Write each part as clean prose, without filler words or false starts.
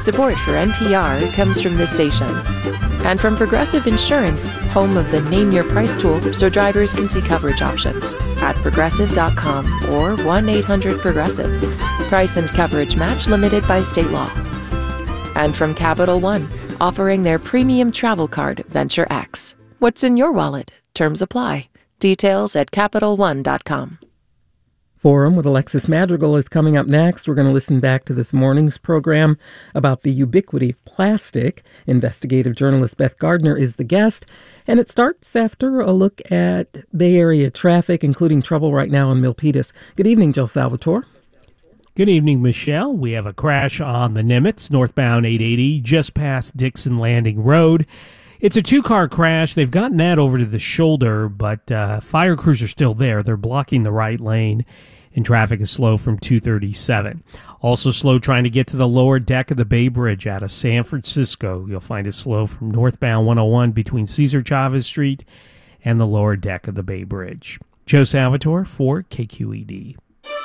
Support for NPR comes from this station. And from Progressive Insurance, home of the Name Your Price tool so drivers can see coverage options at progressive.com or 1-800-PROGRESSIVE. Price and coverage match limited by state law. And from Capital One, offering their premium travel card, Venture X. What's in your wallet? Terms apply. Details at CapitalOne.com. Forum with Alexis Madrigal is coming up next. We're going to listen back to this morning's program about the ubiquity of plastic. Investigative journalist Beth Gardner is the guest. And it starts after a look at Bay Area traffic, including trouble right now in Milpitas. Good evening, Joe Salvatore. Good evening, Michelle. We have a crash on the Nimitz, northbound 880, just past Dixon Landing Road. It's a two-car crash. They've gotten that over to the shoulder, but fire crews are still there. They're blocking the right lane, and traffic is slow from 237. Also slow trying to get to the lower deck of the Bay Bridge out of San Francisco. You'll find it slow from northbound 101 between Cesar Chavez Street and the lower deck of the Bay Bridge. Joe Salvatore for KQED.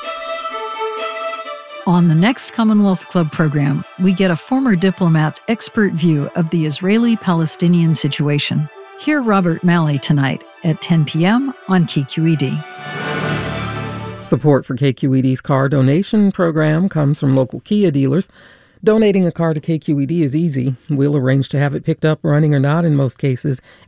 On the next Commonwealth Club program, we get a former diplomat's expert view of the Israeli-Palestinian situation. Hear Robert Malley tonight at 10 p.m. on KQED. Support for KQED's car donation program comes from local Kia dealers. Donating a car to KQED is easy. We'll arrange to have it picked up, running or not in most cases,